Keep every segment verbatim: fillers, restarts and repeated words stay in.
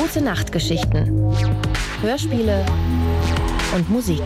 Gute-Nacht-Geschichten, Hörspiele und Musik.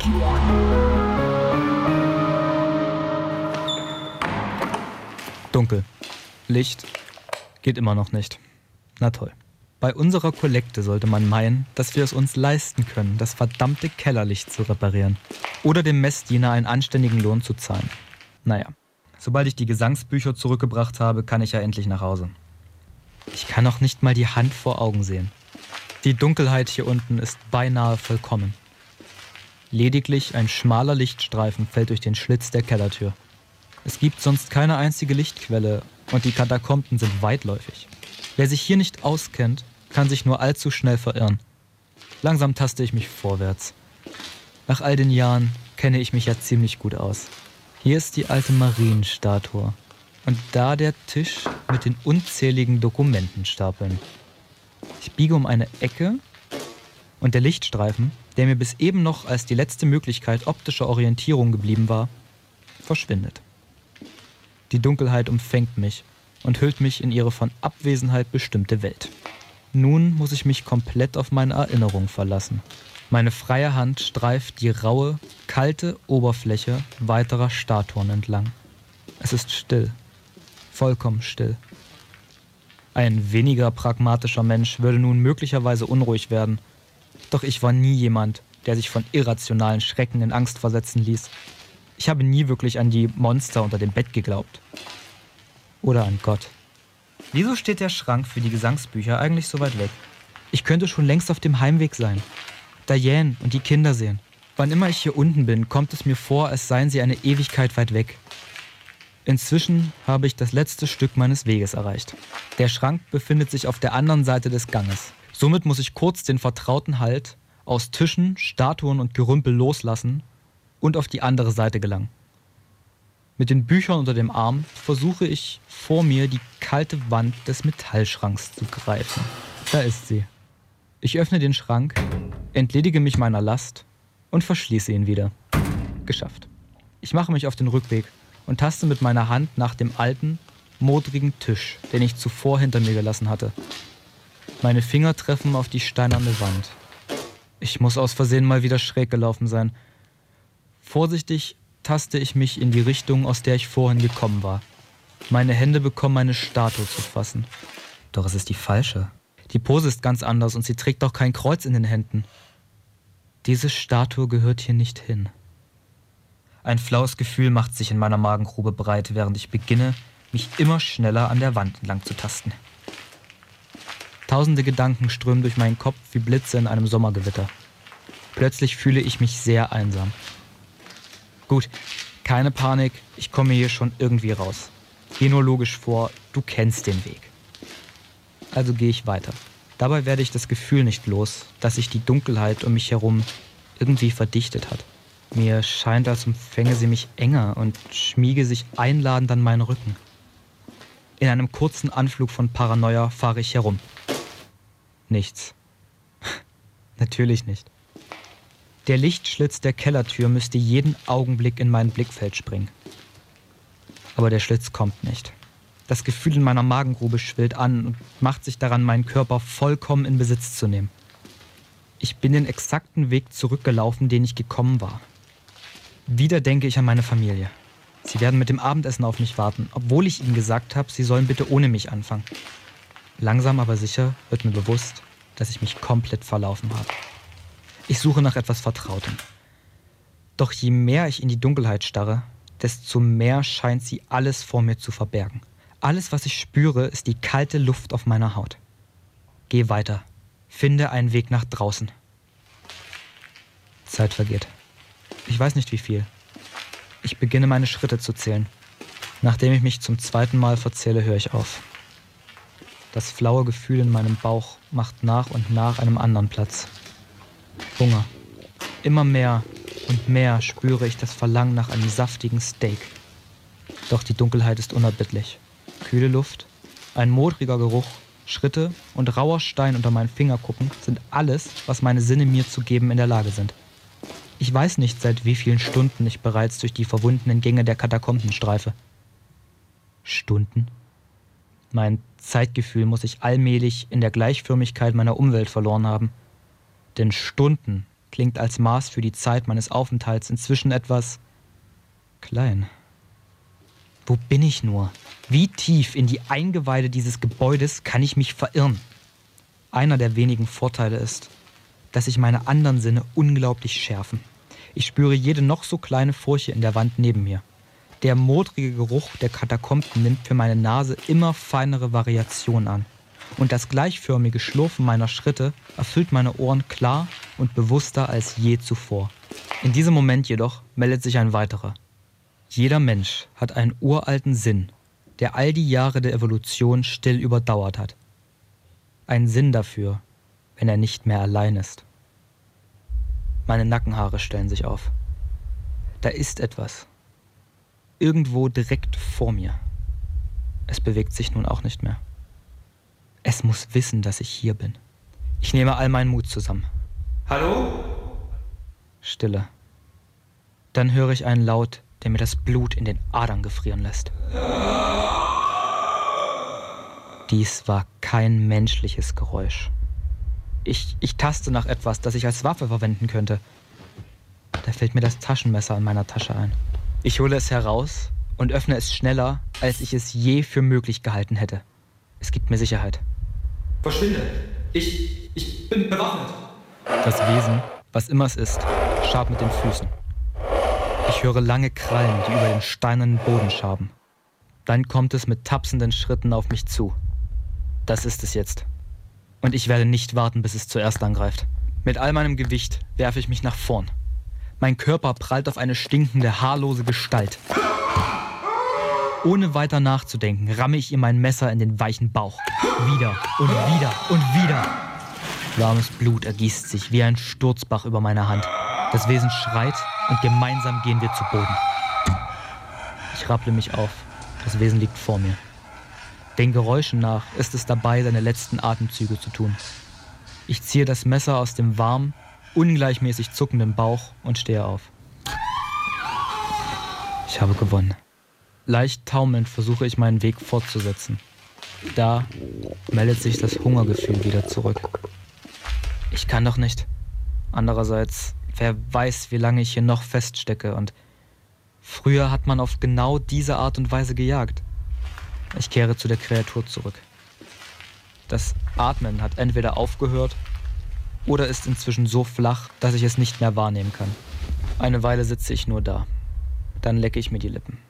Dunkel. Licht geht immer noch nicht. Na toll. Bei unserer Kollekte sollte man meinen, dass wir es uns leisten können, das verdammte Kellerlicht zu reparieren. Oder dem Messdiener einen anständigen Lohn zu zahlen. Naja, sobald ich die Gesangsbücher zurückgebracht habe, kann ich ja endlich nach Hause. Ich kann noch nicht mal die Hand vor Augen sehen. Die Dunkelheit hier unten ist beinahe vollkommen. Lediglich ein schmaler Lichtstreifen fällt durch den Schlitz der Kellertür. Es gibt sonst keine einzige Lichtquelle und die Katakomben sind weitläufig. Wer sich hier nicht auskennt, kann sich nur allzu schnell verirren. Langsam taste ich mich vorwärts. Nach all den Jahren kenne ich mich ja ziemlich gut aus. Hier ist die alte Marienstatue und da der Tisch mit den unzähligen Dokumentenstapeln. Ich biege um eine Ecke und der Lichtstreifen, der mir bis eben noch als die letzte Möglichkeit optischer Orientierung geblieben war, verschwindet. Die Dunkelheit umfängt mich und hüllt mich in ihre von Abwesenheit bestimmte Welt. Nun muss ich mich komplett auf meine Erinnerung verlassen. Meine freie Hand streift die raue, kalte Oberfläche weiterer Statuen entlang. Es ist still, vollkommen still. Ein weniger pragmatischer Mensch würde nun möglicherweise unruhig werden. Doch ich war nie jemand, der sich von irrationalen Schrecken in Angst versetzen ließ. Ich habe nie wirklich an die Monster unter dem Bett geglaubt. Oder an Gott. Wieso steht der Schrank für die Gesangsbücher eigentlich so weit weg? Ich könnte schon längst auf dem Heimweg sein. Diane und die Kinder sehen. Wann immer ich hier unten bin, kommt es mir vor, als seien sie eine Ewigkeit weit weg. Inzwischen habe ich das letzte Stück meines Weges erreicht. Der Schrank befindet sich auf der anderen Seite des Ganges. Somit muss ich kurz den vertrauten Halt aus Tischen, Statuen und Gerümpel loslassen und auf die andere Seite gelangen. Mit den Büchern unter dem Arm versuche ich, vor mir die kalte Wand des Metallschranks zu greifen. Da ist sie. Ich öffne den Schrank, entledige mich meiner Last und verschließe ihn wieder. Geschafft. Ich mache mich auf den Rückweg und taste mit meiner Hand nach dem alten, modrigen Tisch, den ich zuvor hinter mir gelassen hatte. Meine Finger treffen auf die steinerne Wand. Ich muss aus Versehen mal wieder schräg gelaufen sein. Vorsichtig taste ich mich in die Richtung, aus der ich vorhin gekommen war. Meine Hände bekommen eine Statue zu fassen. Doch es ist die falsche. Die Pose ist ganz anders und sie trägt auch kein Kreuz in den Händen. Diese Statue gehört hier nicht hin. Ein flaues Gefühl macht sich in meiner Magengrube breit, während ich beginne, mich immer schneller an der Wand entlang zu tasten. Tausende Gedanken strömen durch meinen Kopf wie Blitze in einem Sommergewitter. Plötzlich fühle ich mich sehr einsam. Gut, keine Panik, ich komme hier schon irgendwie raus. Geh nur logisch vor, du kennst den Weg. Also gehe ich weiter. Dabei werde ich das Gefühl nicht los, dass sich die Dunkelheit um mich herum irgendwie verdichtet hat. Mir scheint, als umfänge sie mich enger und schmiege sich einladend an meinen Rücken. In einem kurzen Anflug von Paranoia fahre ich herum. Nichts. Natürlich nicht. Der Lichtschlitz der Kellertür müsste jeden Augenblick in mein Blickfeld springen. Aber der Schlitz kommt nicht. Das Gefühl in meiner Magengrube schwillt an und macht sich daran, meinen Körper vollkommen in Besitz zu nehmen. Ich bin den exakten Weg zurückgelaufen, den ich gekommen war. Wieder denke ich an meine Familie. Sie werden mit dem Abendessen auf mich warten, obwohl ich ihnen gesagt habe, sie sollen bitte ohne mich anfangen. Langsam aber sicher wird mir bewusst, dass ich mich komplett verlaufen habe. Ich suche nach etwas Vertrautem. Doch je mehr ich in die Dunkelheit starre, desto mehr scheint sie alles vor mir zu verbergen. Alles, was ich spüre, ist die kalte Luft auf meiner Haut. Geh weiter. Finde einen Weg nach draußen. Zeit vergeht. Ich weiß nicht wie viel. Ich beginne meine Schritte zu zählen. Nachdem ich mich zum zweiten Mal verzähle, höre ich auf. Das flaue Gefühl in meinem Bauch macht nach und nach einem anderen Platz. Hunger. Immer mehr und mehr spüre ich das Verlangen nach einem saftigen Steak. Doch die Dunkelheit ist unerbittlich. Kühle Luft, ein modriger Geruch, Schritte und rauer Stein unter meinen Fingerkuppen sind alles, was meine Sinne mir zu geben in der Lage sind. Ich weiß nicht, seit wie vielen Stunden ich bereits durch die verwundenen Gänge der Katakomben streife. Stunden? Mein Zeitgefühl muss sich allmählich in der Gleichförmigkeit meiner Umwelt verloren haben. Denn Stunden klingt als Maß für die Zeit meines Aufenthalts inzwischen etwas klein. Wo bin ich nur? Wie tief in die Eingeweide dieses Gebäudes kann ich mich verirren? Einer der wenigen Vorteile ist, dass sich meine anderen Sinne unglaublich schärfen. Ich spüre jede noch so kleine Furche in der Wand neben mir. Der modrige Geruch der Katakomben nimmt für meine Nase immer feinere Variationen an. Und das gleichförmige Schlurfen meiner Schritte erfüllt meine Ohren klar und bewusster als je zuvor. In diesem Moment jedoch meldet sich ein weiterer. Jeder Mensch hat einen uralten Sinn, der all die Jahre der Evolution still überdauert hat. Einen Sinn dafür, wenn er nicht mehr allein ist. Meine Nackenhaare stellen sich auf. Da ist etwas. Irgendwo direkt vor mir. Es bewegt sich nun auch nicht mehr. Es muss wissen, dass ich hier bin. Ich nehme all meinen Mut zusammen. Hallo? Stille. Dann höre ich einen Laut, der mir das Blut in den Adern gefrieren lässt. Dies war kein menschliches Geräusch. Ich, ich taste nach etwas, das ich als Waffe verwenden könnte. Da fällt mir das Taschenmesser in meiner Tasche ein. Ich hole es heraus und öffne es schneller, als ich es je für möglich gehalten hätte. Es gibt mir Sicherheit. Verschwinde! Ich, ich bin bewaffnet! Das Wesen, was immer es ist, schabt mit den Füßen. Ich höre lange Krallen, die über den steinernen Boden schaben. Dann kommt es mit tapsenden Schritten auf mich zu. Das ist es jetzt. Und ich werde nicht warten, bis es zuerst angreift. Mit all meinem Gewicht werfe ich mich nach vorn. Mein Körper prallt auf eine stinkende, haarlose Gestalt. Ohne weiter nachzudenken, ramme ich ihr mein Messer in den weichen Bauch. Wieder und wieder und wieder. Warmes Blut ergießt sich wie ein Sturzbach über meine Hand. Das Wesen schreit und gemeinsam gehen wir zu Boden. Ich rapple mich auf. Das Wesen liegt vor mir. Den Geräuschen nach ist es dabei, seine letzten Atemzüge zu tun. Ich ziehe das Messer aus dem warmen, ungleichmäßig zuckenden Bauch und stehe auf. Ich habe gewonnen. Leicht taumelnd versuche ich meinen Weg fortzusetzen. Da meldet sich das Hungergefühl wieder zurück. Ich kann doch nicht. Andererseits, wer weiß, wie lange ich hier noch feststecke, und früher hat man auf genau diese Art und Weise gejagt. Ich kehre zu der Kreatur zurück. Das Atmen hat entweder aufgehört oder ist inzwischen so flach, dass ich es nicht mehr wahrnehmen kann. Eine Weile sitze ich nur da. Dann lecke ich mir die Lippen.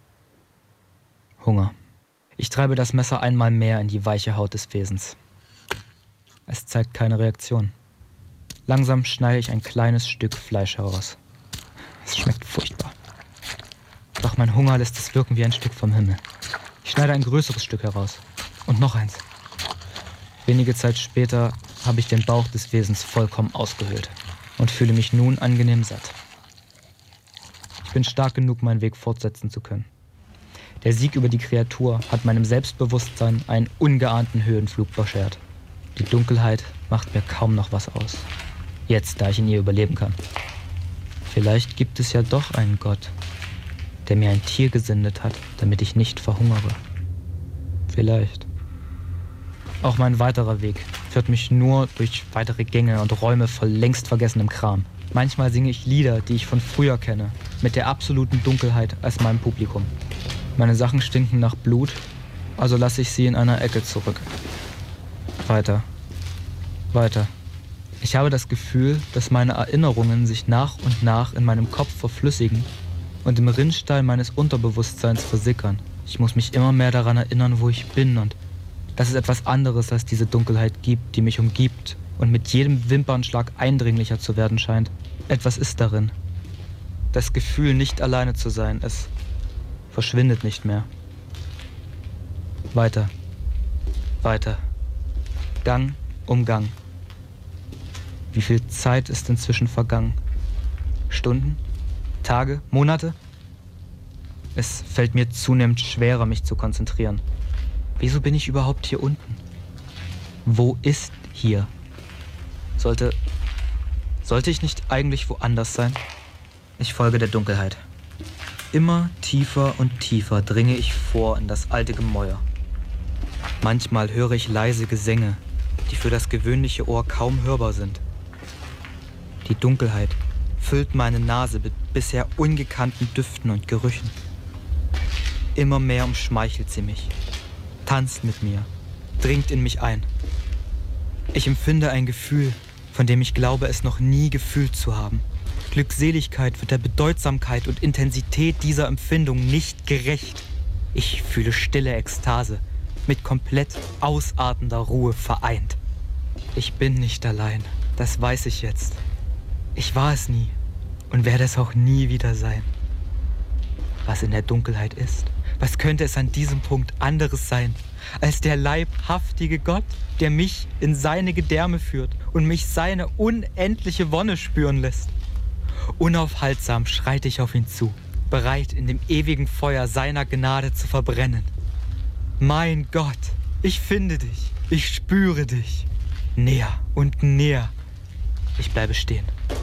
Hunger. Ich treibe das Messer einmal mehr in die weiche Haut des Wesens. Es zeigt keine Reaktion. Langsam schneide ich ein kleines Stück Fleisch heraus. Es schmeckt furchtbar. Doch mein Hunger lässt es wirken wie ein Stück vom Himmel. Ich schneide ein größeres Stück heraus. Und noch eins. Wenige Zeit später habe ich den Bauch des Wesens vollkommen ausgehöhlt und fühle mich nun angenehm satt. Ich bin stark genug, meinen Weg fortsetzen zu können. Der Sieg über die Kreatur hat meinem Selbstbewusstsein einen ungeahnten Höhenflug beschert. Die Dunkelheit macht mir kaum noch was aus. Jetzt, da ich in ihr überleben kann. Vielleicht gibt es ja doch einen Gott, der mir ein Tier gesendet hat, damit ich nicht verhungere. Vielleicht. Auch mein weiterer Weg führt mich nur durch weitere Gänge und Räume voll längst vergessenem Kram. Manchmal singe ich Lieder, die ich von früher kenne, mit der absoluten Dunkelheit als meinem Publikum. Meine Sachen stinken nach Blut, also lasse ich sie in einer Ecke zurück. Weiter. Weiter. Ich habe das Gefühl, dass meine Erinnerungen sich nach und nach in meinem Kopf verflüssigen und im Rinnstall meines Unterbewusstseins versickern. Ich muss mich immer mehr daran erinnern, wo ich bin, und dass es etwas anderes als diese Dunkelheit gibt, die mich umgibt und mit jedem Wimpernschlag eindringlicher zu werden scheint. Etwas ist darin. Das Gefühl, nicht alleine zu sein, es verschwindet nicht mehr. Weiter. Weiter. Gang um Gang. Wie viel Zeit ist inzwischen vergangen? Stunden? Tage? Monate? Es fällt mir zunehmend schwerer, mich zu konzentrieren. Wieso bin ich überhaupt hier unten? Wo ist hier? Sollte... Sollte ich nicht eigentlich woanders sein? Ich folge der Dunkelheit. Immer tiefer und tiefer dringe ich vor in das alte Gemäuer. Manchmal höre ich leise Gesänge, die für das gewöhnliche Ohr kaum hörbar sind. Die Dunkelheit füllt meine Nase mit bisher ungekannten Düften und Gerüchen. Immer mehr umschmeichelt sie mich, tanzt mit mir, dringt in mich ein. Ich empfinde ein Gefühl, von dem ich glaube, es noch nie gefühlt zu haben. Glückseligkeit wird der Bedeutsamkeit und Intensität dieser Empfindung nicht gerecht. Ich fühle stille Ekstase, mit komplett ausartender Ruhe vereint. Ich bin nicht allein, das weiß ich jetzt. Ich war es nie und werde es auch nie wieder sein. Was in der Dunkelheit ist, was könnte es an diesem Punkt anderes sein, als der leibhaftige Gott, der mich in seine Gedärme führt und mich seine unendliche Wonne spüren lässt? Unaufhaltsam schreite ich auf ihn zu, bereit, in dem ewigen Feuer seiner Gnade zu verbrennen. Mein Gott, ich finde dich, ich spüre dich. Näher und näher. Ich bleibe stehen.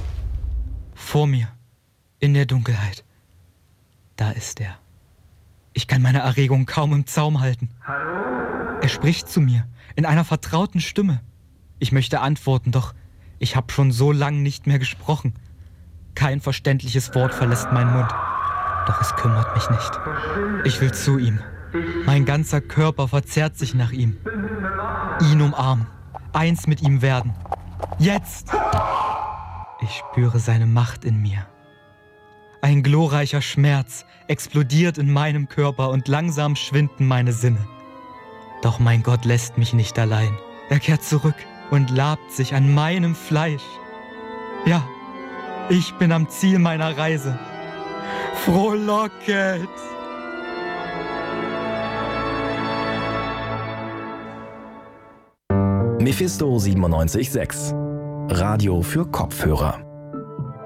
Vor mir, in der Dunkelheit. Da ist er. Ich kann meine Erregung kaum im Zaum halten. Er spricht zu mir, in einer vertrauten Stimme. Ich möchte antworten, doch ich habe schon so lang nicht mehr gesprochen. Kein verständliches Wort verlässt meinen Mund. Doch es kümmert mich nicht. Ich will zu ihm. Mein ganzer Körper verzerrt sich nach ihm. Ihn umarmen. Eins mit ihm werden. Jetzt! Ich spüre seine Macht in mir. Ein glorreicher Schmerz explodiert in meinem Körper und langsam schwinden meine Sinne. Doch mein Gott lässt mich nicht allein. Er kehrt zurück und labt sich an meinem Fleisch. Ja, ich bin am Ziel meiner Reise. Frohlocket! Mephisto siebenundneunzig Komma sechs. Radio für Kopfhörer.